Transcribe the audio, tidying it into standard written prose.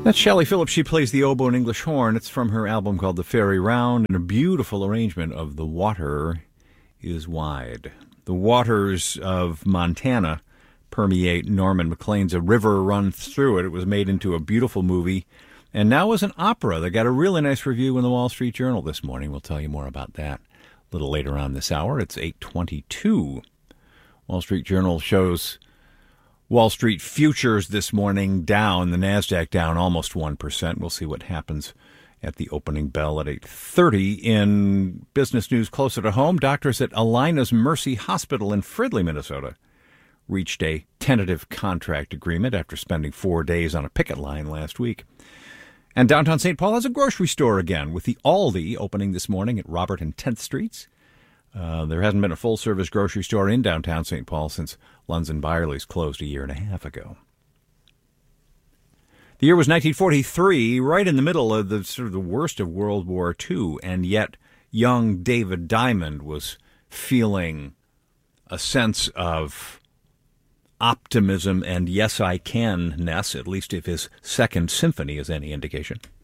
That's Shelley Phillips. She plays the oboe and English horn. It's from her album called The Fairy Round, and a beautiful arrangement of The Water is Wide. The waters of Montana permeate Norman Maclean's A River Runs Through It. It was made into a beautiful movie, and now is an opera that got a really nice review in the Wall Street Journal this morning. We'll tell you more about that a little later on this hour. It's 8:22. Wall Street Journal shows Wall Street futures this morning down, the NASDAQ down almost 1%. We'll see what happens at the opening bell at 8:30. In business news closer to home, doctors at Alina's Mercy Hospital in Fridley, Minnesota, reached a tentative contract agreement after spending 4 days on a picket line last week. And downtown St. Paul has a grocery store again, with the Aldi opening this morning at Robert and 10th Streets. There hasn't been a full-service grocery store in downtown St. Paul since Lunds & Byerly's closed a year and a half ago. The year was 1943, right in the middle of the sort of the worst of World War II, and yet young David Diamond was feeling a sense of optimism and yes-I-can-ness, at least if his second symphony is any indication.